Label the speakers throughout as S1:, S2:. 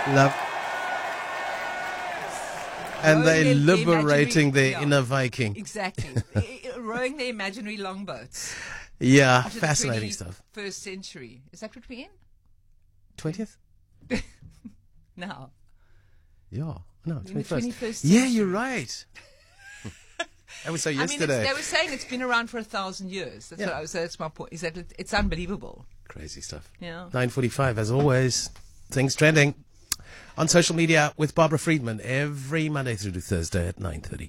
S1: Love. And
S2: Rowing
S1: they're
S2: the
S1: liberating
S2: imaginary-
S1: their
S2: yeah.
S1: inner Viking.
S2: Exactly. Rowing the imaginary longboats.
S1: Yeah,
S2: Up to the
S1: fascinating stuff.
S2: 21st century. Is that what we're in?
S1: 20th?
S2: Now.
S1: Yeah. No,
S2: In the
S1: 21st.
S2: 21st
S1: Yeah,
S2: century.
S1: you're right. That was so yesterday.
S2: they were saying it's been around for 1,000 years. That's
S1: Yeah.
S2: what I was. That's my point. Is that it's unbelievable.
S1: Crazy stuff.
S2: Yeah.
S1: 9:45, as always. Things trending on social media with Barbara Friedman every Monday through to Thursday at 9:30.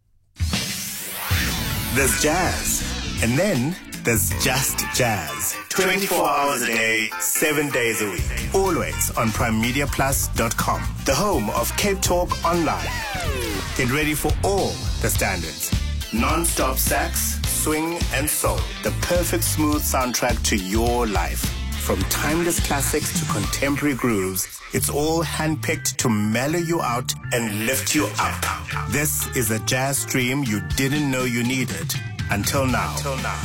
S3: There's jazz. And then there's just jazz. 24 hours a day, 7 days a week. Always on PrimeMediaPlus.com, the home of Cape Talk Online. Get ready for all the standards. Non-stop sax, swing, and soul. The perfect smooth soundtrack to your life. From timeless classics to contemporary grooves, it's all handpicked to mellow you out and lift you up. This is a jazz stream you didn't know you needed until now.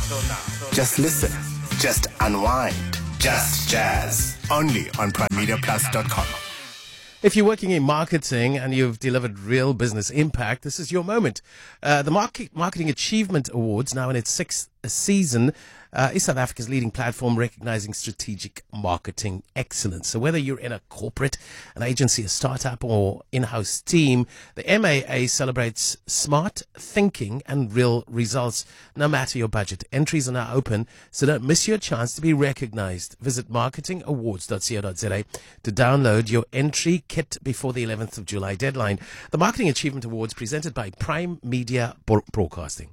S3: Just listen. Just unwind. Just jazz. Only on PrimeMediaPlus.com.
S1: If you're working in marketing and you've delivered real business impact, this is your moment. The Marketing Achievement Awards, now in its sixth season, is South Africa's leading platform recognizing strategic marketing excellence. So whether you're in a corporate, an agency, a startup, or in-house team, the MAA celebrates smart thinking and real results, no matter your budget. Entries are now open, so don't miss your chance to be recognized. Visit marketingawards.co.za to download your entry kit before the 11th of July deadline. The Marketing Achievement Awards presented by Prime Media Broadcasting.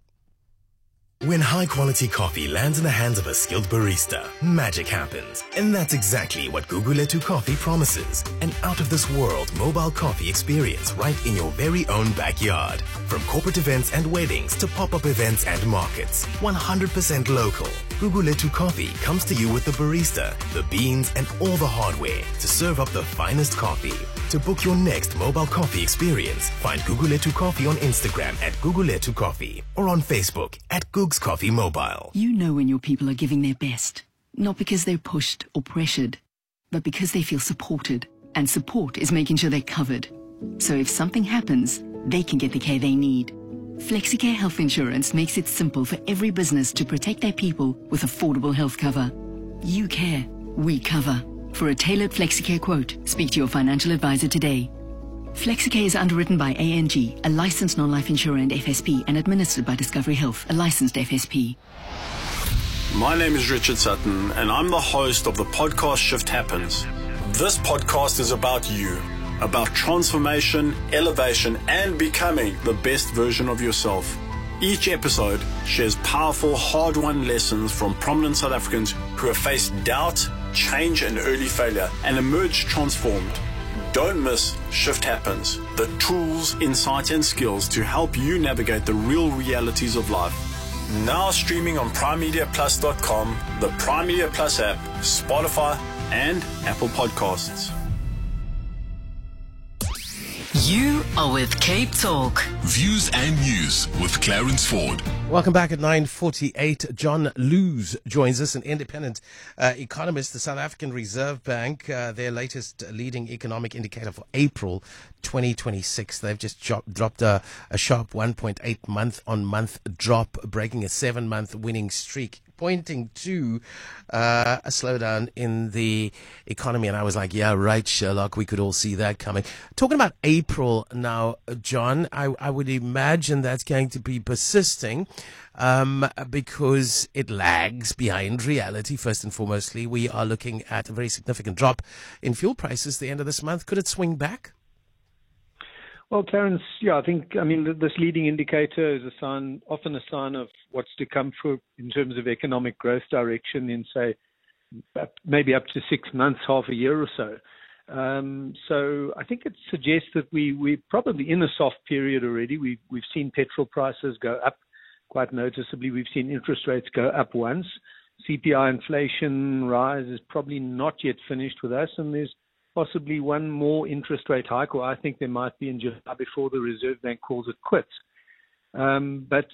S4: When high-quality coffee lands in the hands of a skilled barista, magic happens. And that's exactly what Guguletu Coffee promises. An out-of-this-world mobile coffee experience right in your very own backyard. From corporate events and weddings to pop-up events and markets. 100% local. Guguletu Coffee comes to you with the barista, the beans, and all the hardware to serve up the finest coffee. To book your next mobile coffee experience, find Guguletu Coffee on Instagram at Guguletu Coffee or on Facebook at Googs Coffee Mobile.
S5: You know when your people are giving their best, not because they're pushed or pressured, but because they feel supported. And support is making sure they're covered. So if something happens, they can get the care they need. FlexiCare Health Insurance makes it simple for every business to protect their people with affordable health cover. You care, we cover. For a tailored FlexiCare quote, speak to your financial advisor today. FlexiCare is underwritten by ANG, a licensed non-life insurer and FSP, and administered by Discovery Health, a licensed FSP.
S6: My name is Richard Sutton, and I'm the host of the podcast Shift Happens. This podcast is about you, about transformation, elevation, and becoming the best version of yourself. Each episode shares powerful, hard-won lessons from prominent South Africans who have faced doubt, change, and early failure, and emerged transformed. Don't miss Shift Happens, the tools, insights, and skills to help you navigate the real realities of life. Now streaming on PrimeMediaPlus.com, the Prime Media Plus app, Spotify, and Apple Podcasts.
S5: You are with Cape Talk.
S7: Views and News with Clarence Ford.
S1: Welcome back at 9:48. John Lewis joins us, an independent economist. The South African Reserve Bank, their latest leading economic indicator for April 2026. They've just dropped a sharp 1.8 month-on-month drop, breaking a 7-month winning streak, pointing to a slowdown in the economy. And I was like, yeah, right, Sherlock, we could all see that coming. Talking about April now, John, I would imagine that's going to be persisting because it lags behind reality. First and foremostly, we are looking at a very significant drop in fuel prices the end of this month. Could it swing back?
S8: Well, Clarence, yeah, I mean, this leading indicator is often a sign of what's to come in terms of economic growth direction in, say, maybe up to 6 months, half a year or so. So I think it suggests that we're probably in a soft period already. We've seen petrol prices go up quite noticeably. We've seen interest rates go up once. CPI inflation rise is probably not yet finished with us, and there's possibly one more interest rate hike, or I think there might be in July before the Reserve Bank calls it quits. But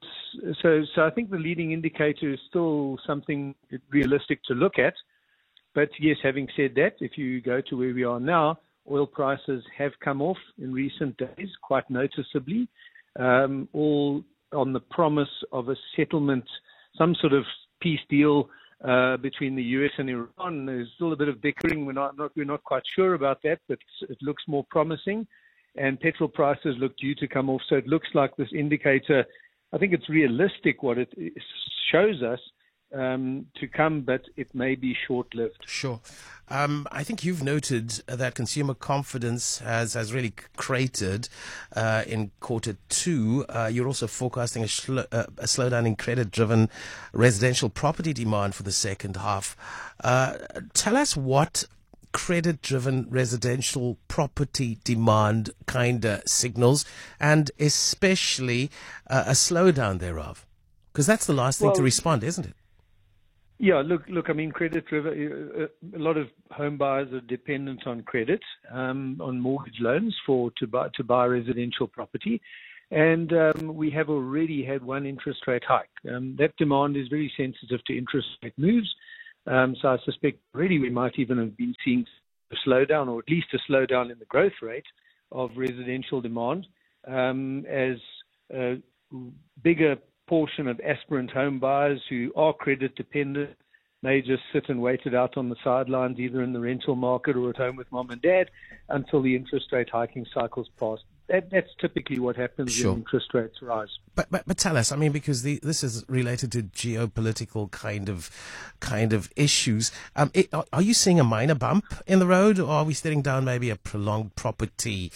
S8: I think the leading indicator is still something realistic to look at. But yes, having said that, if you go to where we are now, oil prices have come off in recent days quite noticeably, all on the promise of a settlement, some sort of peace deal between the US and Iran. There's still a bit of bickering. We're not quite sure about that, but it looks more promising. And petrol prices look due to come off. So it looks like this indicator, I think it's realistic what it shows us to come, but it may be short-lived.
S1: Sure. I think you've noted that consumer confidence has really cratered in quarter two. You're also forecasting a slowdown in credit-driven residential property demand for the second half. Tell us what credit-driven residential property demand kind of signals, and especially a slowdown thereof, because that's the last thing to respond, isn't it?
S8: Yeah, look. I mean, credit-driven. A lot of home buyers are dependent on credit, on mortgage loans to buy residential property, and we have already had one interest rate hike. That demand is very sensitive to interest rate moves. So I suspect already we might even have been seeing a slowdown, or at least a slowdown in the growth rate of residential demand, as a bigger portion of aspirant home buyers who are credit dependent may just sit and wait it out on the sidelines, either in the rental market or at home with mom and dad, until the interest rate hiking cycles pass. That's typically what happens when interest rates rise.
S1: But tell us, I mean, because this is related to geopolitical kind of issues. Are you seeing a minor bump in the road, or are we staring down maybe a prolonged property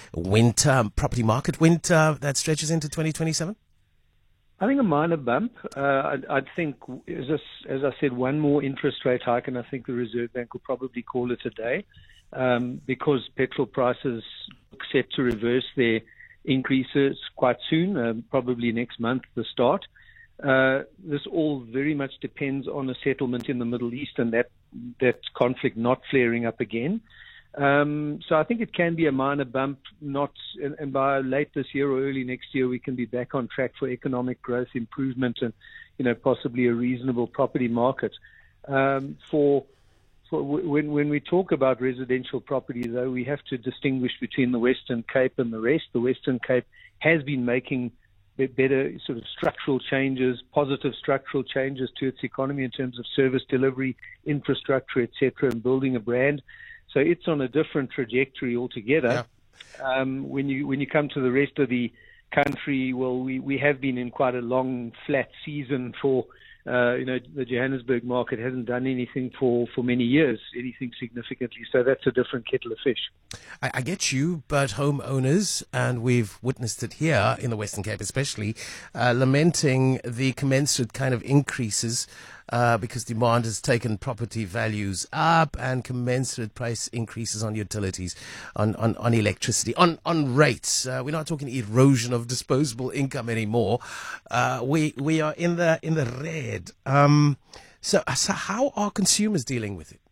S1: market winter that stretches into 2027?
S8: I think a minor bump. I think, as I said, one more interest rate hike, and I think the Reserve Bank will probably call it a day, because petrol prices look set to reverse their increases quite soon, probably next month, the start. This all very much depends on a settlement in the Middle East and that conflict not flaring up again. So I think it can be a minor bump, and by late this year or early next year, we can be back on track for economic growth improvement and, possibly a reasonable property market. When we talk about residential property, though, we have to distinguish between the Western Cape and the rest. The Western Cape has been making better sort of structural changes, positive structural changes to its economy in terms of service delivery, infrastructure, etc., and building a brand. So it's on a different trajectory altogether. Yeah. When you come to the rest of the country, well, we have been in quite a long flat season for, the Johannesburg market hasn't done anything for many years, anything significantly. So that's a different kettle of fish.
S1: I get you, but homeowners, and we've witnessed it here in the Western Cape especially, lamenting the commensurate kind of increases because demand has taken property values up, and commensurate price increases on utilities, on electricity, on rates. We're not talking erosion of disposable income anymore. We are in the red. So how are consumers dealing with it?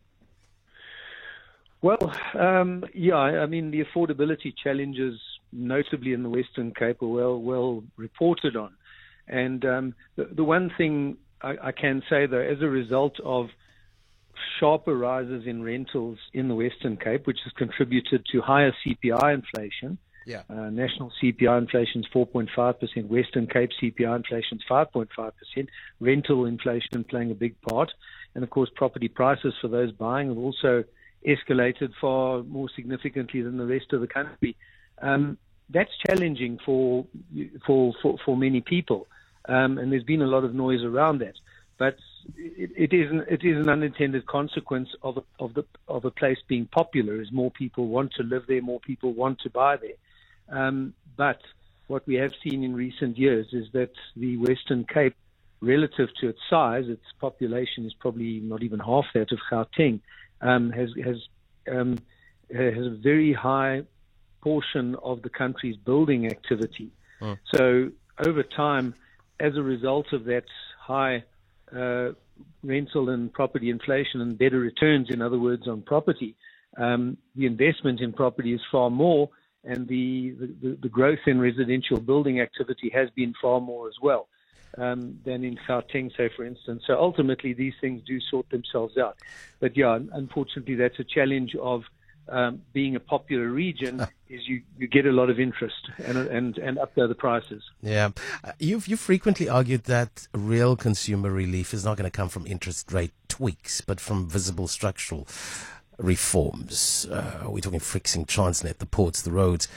S8: Well, I mean, the affordability challenges, notably in the Western Cape, are well reported on. And the one thing I can say, though, as a result of sharper rises in rentals in the Western Cape, which has contributed to higher CPI inflation. Yeah. National CPI inflation is 4.5%. Western Cape CPI inflation is 5.5%. Rental inflation playing a big part. And, of course, property prices for those buying have also escalated far more significantly than the rest of the country. That's challenging for many people. And there's been a lot of noise around that, but it is an unintended consequence of a place being popular. As more people want to live there, more people want to buy there. But what we have seen in recent years is that the Western Cape, relative to its size, its population is probably not even half that of Gauteng, has a very high portion of the country's building activity. So over time, as a result of that high rental and property inflation and better returns, in other words, on property, the investment in property is far more, and the growth in residential building activity has been far more as well. than in Gauteng, say, for instance. So ultimately, these things do sort themselves out. But yeah, unfortunately, that's a challenge of being a popular region, is you get a lot of interest and up there the prices.
S1: Yeah. You've frequently argued that real consumer relief is not going to come from interest rate tweaks, but from visible structural reforms. We're talking fixing Transnet, the ports, the roads.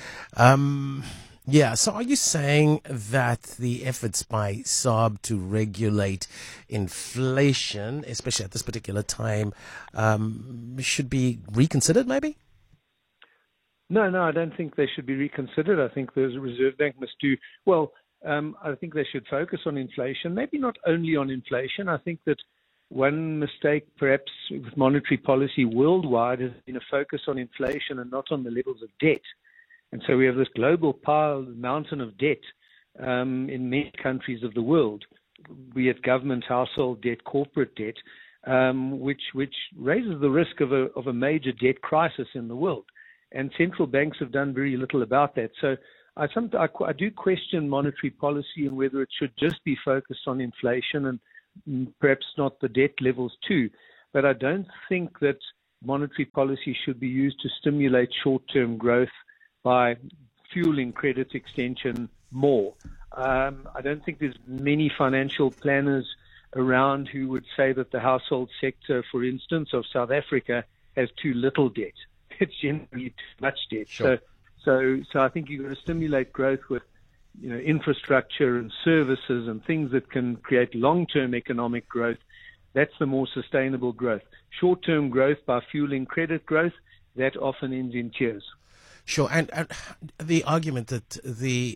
S1: Yeah, so are you saying that the efforts by SARB to regulate inflation, especially at this particular time, should be reconsidered maybe?
S8: No, I don't think they should be reconsidered. I think the Reserve Bank must do, well, I think they should focus on inflation, maybe not only on inflation. I think that one mistake perhaps with monetary policy worldwide has been a focus on inflation and not on the levels of debt. And so we have this global mountain of debt in many countries of the world, be it government, household debt, corporate debt, which raises the risk of a major debt crisis in the world. And central banks have done very little about that. So I do question monetary policy and whether it should just be focused on inflation and perhaps not the debt levels too. But I don't think that monetary policy should be used to stimulate short-term growth by fueling credit extension more. I don't think there's many financial planners around who would say that the household sector, for instance, of South Africa has too little debt. It's generally too much debt.
S1: Sure.
S8: So I think you've got to stimulate growth with, infrastructure and services and things that can create long-term economic growth. That's the more sustainable growth. Short-term growth by fueling credit growth, that often ends in tears.
S1: Sure, and the argument that the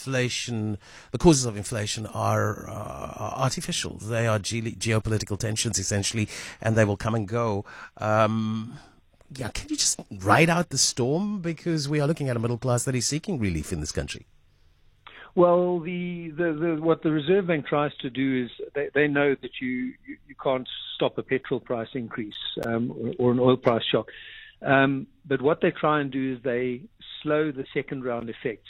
S1: causes of inflation are artificial. They are geopolitical tensions, essentially, and they will come and go. Can you just ride out the storm? Because we are looking at a middle class that is seeking relief in this country.
S8: Well, what the Reserve Bank tries to do is they know that you can't stop a petrol price increase or an oil price shock. But what they try and do is they slow the second round effects.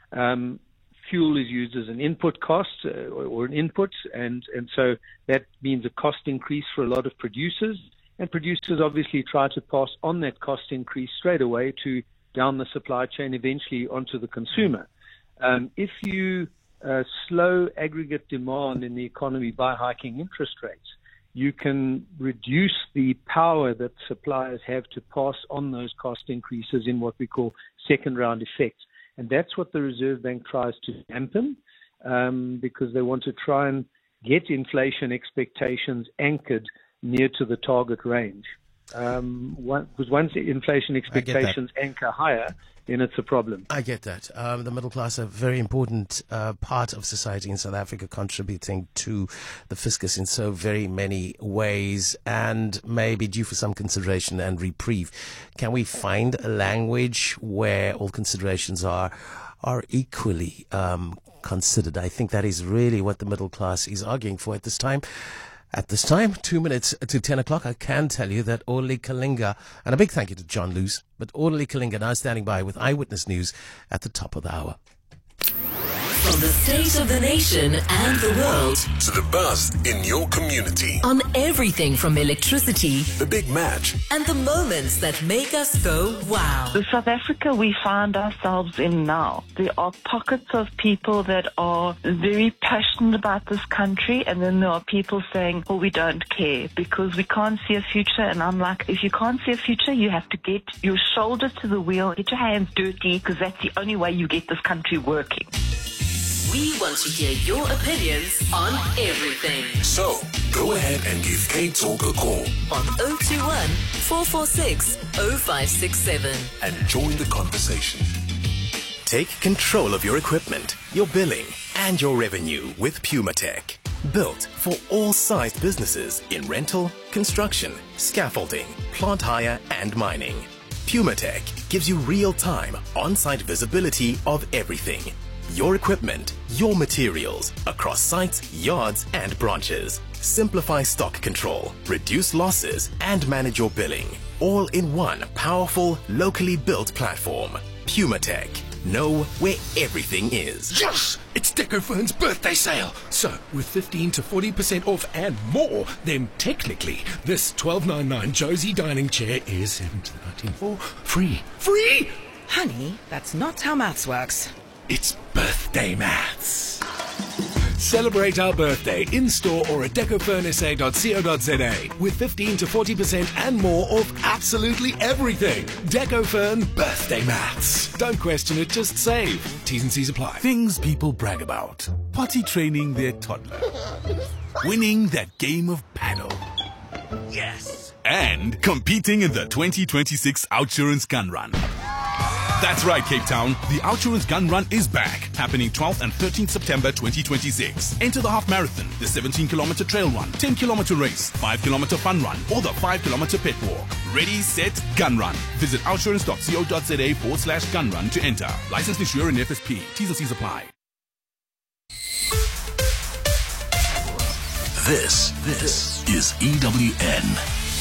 S8: Fuel is used as an input cost or an input, and so that means a cost increase for a lot of producers. And producers obviously try to pass on that cost increase straight away down the supply chain, eventually onto the consumer. If you slow aggregate demand in the economy by hiking interest rates, you can reduce the power that suppliers have to pass on those cost increases in what we call second round effects. And that's what the Reserve Bank tries to dampen because they want to try and get inflation expectations anchored near to the target range. Because once inflation expectations anchor higher, then it's a problem.
S1: I get that. The middle class are a very important part of society in South Africa, contributing to the fiscus in so very many ways, and maybe due for some consideration and reprieve. Can we find a language where all considerations are equally considered? I think that is really what the middle class is arguing for at this time. At this time, 2 minutes to 10 o'clock, I can tell you that Orderly Kalinga, and a big thank you to John Luz, but Orderly Kalinga now standing by with Eyewitness News at the top of the hour.
S9: From the state of the nation and the world
S7: to the buzz in your community.
S9: On everything from electricity,
S7: The Big Match,
S9: and the moments that make us go wow.
S10: The South Africa we find ourselves in now, there are pockets of people that are very passionate about this country, and then there are people saying, well, we don't care because we can't see a future. And I'm like, if you can't see a future, you have to get your shoulder to the wheel, get your hands dirty, because that's the only way you get this country working.
S9: We want to hear your opinions on everything.
S7: So, go ahead and give K-Talk a call
S9: On 021 446 0567.
S7: and join the conversation.
S4: Take control of your equipment, your billing, and your revenue with PumaTech. Built for all sized businesses in rental, construction, scaffolding, plant hire, and mining. PumaTech gives you real-time, on-site visibility of everything. Your equipment, your materials, across sites, yards, and branches. Simplify stock control, reduce losses, and manage your billing. All in one powerful, locally built platform. PumaTech. know where everything is.
S7: Yes! It's Decofern's birthday sale. So, with 15 to 40% off and more, then technically, this $12.99 Josie dining chair is $17.19 for free. Free!
S11: Honey, that's not how maths works.
S7: It's birthday maths. Celebrate our birthday in-store or at decofurnsa.co.za with 15 to 40% and more off absolutely everything. Decofern birthday maths. Don't question it, just save. T's and C's apply.
S12: Things people brag about. Potty training their toddler. Winning that game of paddle. Yes. And competing in the 2026 Outsurance Gun Run. That's right, Cape Town. The Outsurance Gun Run is back, happening 12th and 13th September 2026. Enter the half marathon, the 17-kilometer trail run, 10-kilometer race, 5-kilometer fun run, or the 5-kilometer pet walk. Ready, set, gun run. Visit outsurance.co.za/gun run to enter. Licensed insurer and FSP. T's and C's apply.
S7: This is EWN.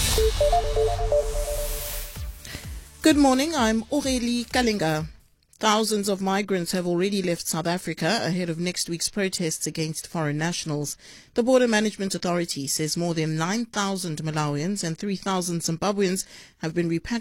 S13: Good morning, I'm Aurélie Kalinga. Thousands of migrants have already left South Africa ahead of next week's protests against foreign nationals. The Border Management Authority says more than 9,000 Malawians and 3,000 Zimbabweans have been repatriated